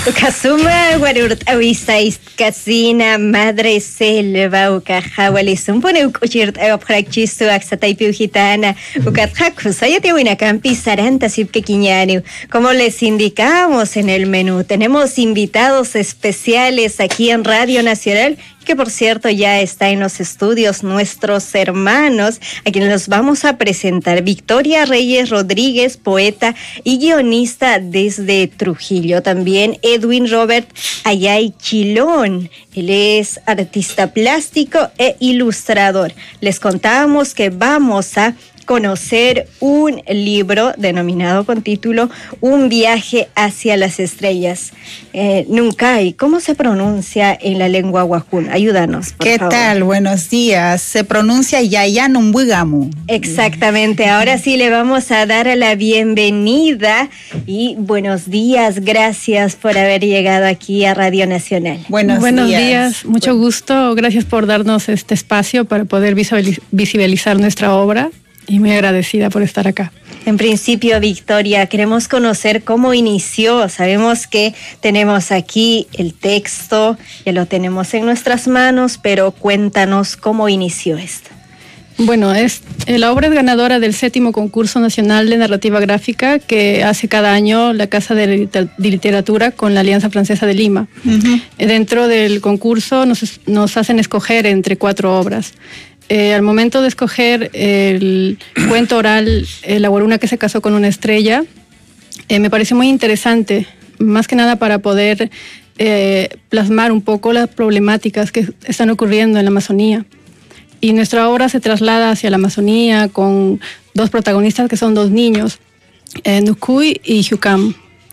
Ukasuma warurt awisais kasina madre selva ukahawalisum pone ukuchirt ayoprakchistu aksataipiujitana ukatjakusayate winakampi saranta sipkequiñani. Como les indicamos en el menú, tenemos invitados especiales aquí en Radio Nacional, que por cierto ya está en los estudios nuestros hermanos, a quienes los vamos a presentar. Victoria Reyes Rodríguez, poeta y guionista desde Trujillo. También Edwin Robert Ayay Chilón, él es artista plástico e ilustrador. Les contábamos que vamos a conocer un libro denominado con título Un viaje hacia las estrellas. Nuncay, ¿cómo se pronuncia en la lengua wajún? Ayúdanos, por favor. ¿Qué tal? Buenos días. Se pronuncia Yayanumbugamu. Exactamente. Ahora sí le vamos a dar la bienvenida y buenos días. Gracias por haber llegado aquí a Radio Nacional. Buenos días. Mucho gusto. Gracias por darnos este espacio para poder visibilizar nuestra obra. Y muy agradecida por estar acá. En principio, Victoria, queremos conocer cómo inició. Sabemos que tenemos aquí el texto, ya lo tenemos en nuestras manos, pero cuéntanos cómo inició esto. Bueno, la obra es ganadora del 7º Concurso Nacional de Narrativa Gráfica que hace cada año la Casa de Literatura con la Alianza Francesa de Lima. Uh-huh. Dentro del concurso nos hacen escoger entre 4 obras. Al momento de escoger el cuento oral La guaruna que se casó con una estrella, me pareció muy interesante, más que nada para poder plasmar un poco las problemáticas que están ocurriendo en la Amazonía. Y nuestra obra se traslada hacia la Amazonía con 2 protagonistas que son 2 niños, Nukuy y Hyukam.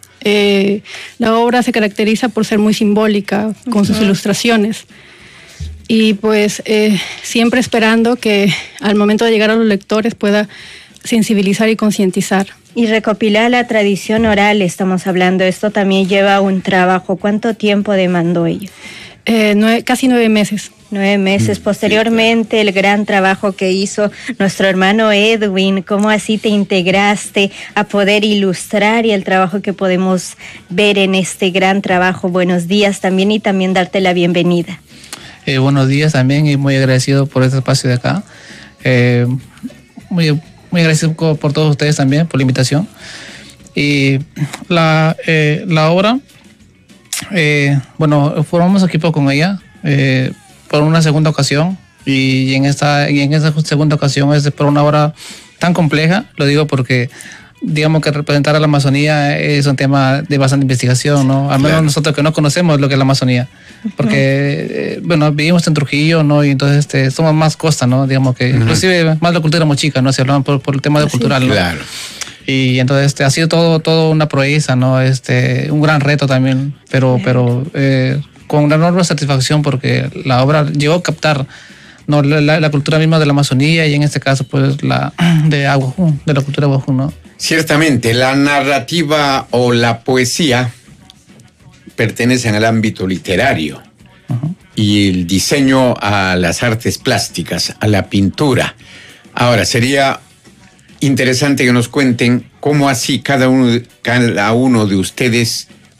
La obra se caracteriza por ser muy simbólica con sus ilustraciones. Y pues siempre esperando que al momento de llegar a los lectores pueda sensibilizar y concientizar. Y recopilar la tradición oral, estamos hablando, esto también lleva un trabajo. ¿Cuánto tiempo demandó ello? Casi 9 meses. 9 meses. Posteriormente, el gran trabajo que hizo nuestro hermano Edwin, ¿cómo así te integraste a poder ilustrar y el trabajo que podemos ver en este gran trabajo? Buenos días también y también darte la bienvenida. Buenos días también y muy agradecido por este espacio de acá. Muy agradecido por todos ustedes también, por la invitación. Y la obra, formamos equipo con ella por una segunda ocasión y en esa segunda ocasión es por una obra tan compleja, lo digo porque digamos que representar a la Amazonía es un tema de bastante investigación, ¿no? Al menos nosotros que no conocemos lo que es la Amazonía, porque, vivimos en Trujillo, ¿no? Y entonces somos más costa, ¿no? Digamos que inclusive más la cultura mochica, ¿no? Se hablan por el tema de cultural, ¿no? Claro. Y entonces ha sido todo una proeza, ¿no? Un gran reto también, pero con una enorme satisfacción porque la obra llegó a captar, ¿no? la cultura misma de la Amazonía y en este caso, pues, la cultura wajún, ¿no? Ciertamente, la narrativa o la poesía pertenecen al ámbito literario y el diseño a las artes plásticas, a la pintura. Ahora, sería interesante que nos cuenten cómo así cada uno de ustedes